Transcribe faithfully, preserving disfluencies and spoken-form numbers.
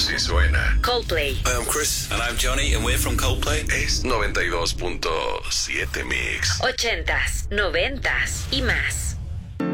sí suena. Coldplay. Hi, I'm Chris. And I'm Johnny, and we're from Coldplay. Es noventa y dos punto siete Mix. Ochentas, noventas y más.